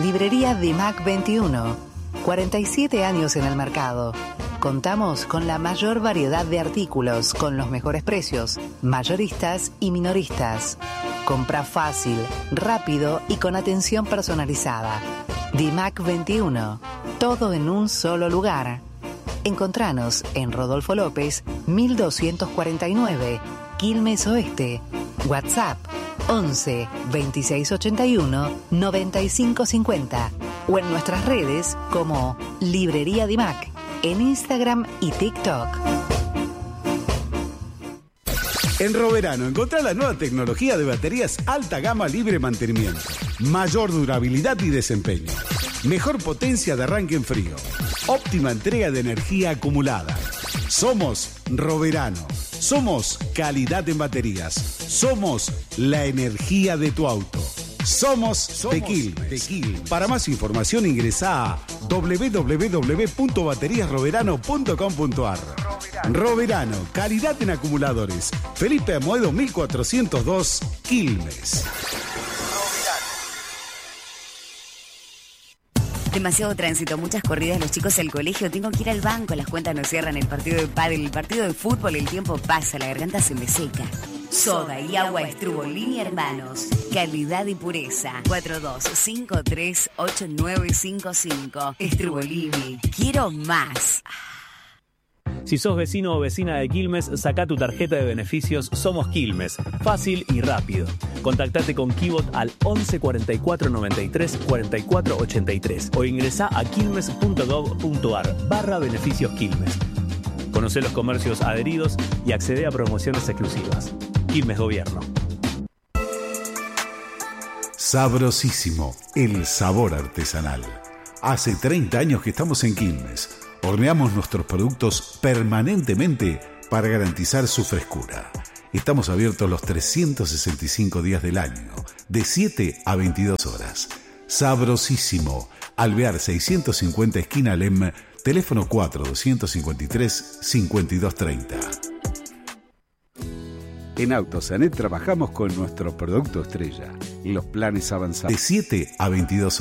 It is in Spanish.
Librería Dimac 21. 47 años en el mercado. Contamos con la mayor variedad de artículos, con los mejores precios, mayoristas y minoristas. Compra fácil, rápido y con atención personalizada. Dimac 21. Todo en un solo lugar. Encontranos en Rodolfo López, 1249, Quilmes Oeste. WhatsApp 11 26 81 95 50 o en nuestras redes como Librería Dimac en Instagram y TikTok. En Roverano encontrá la nueva tecnología de baterías alta gama libre mantenimiento, mayor durabilidad y desempeño, mejor potencia de arranque en frío, óptima entrega de energía acumulada. Somos Roverano. Somos calidad en baterías. Somos la energía de tu auto. Somos de Quilmes. Para más información ingresá a www.bateriasroverano.com.ar. Roverano, calidad en acumuladores. Felipe Amoedo 1402, Quilmes. Demasiado tránsito, muchas corridas, los chicos al colegio, tengo que ir al banco, las cuentas no cierran, el partido de pádel, el partido de fútbol, el tiempo pasa, la garganta se me seca. Soda y agua Estrubolini Hermanos, calidad y pureza. 42538955. Estrubolini, quiero más. Si sos vecino o vecina de Quilmes, sacá tu tarjeta de beneficios Somos Quilmes. Fácil y rápido. Contactate con Kibot al 11 44 93 44 83 o ingresá a quilmes.gov.ar/beneficios Quilmes. Conocé los comercios adheridos y accede a promociones exclusivas. Quilmes Gobierno. Sabrosísimo, el sabor artesanal. Hace 30 años que estamos en Quilmes. Horneamos nuestros productos permanentemente para garantizar su frescura. Estamos abiertos los 365 días del año, de 7 a 22 horas. Sabrosísimo. Alvear 650 esquina Lem, teléfono 4-253-5230. En Autosanet trabajamos con nuestro producto estrella, los planes avanzados de 7 a 22 horas.